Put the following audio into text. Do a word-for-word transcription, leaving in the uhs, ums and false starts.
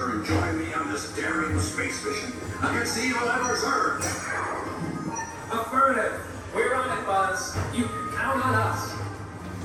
Arthur, and join me on this daring space mission against the evil Emperor's Earth. Affirmative. We're on it, Buzz. You can count on us.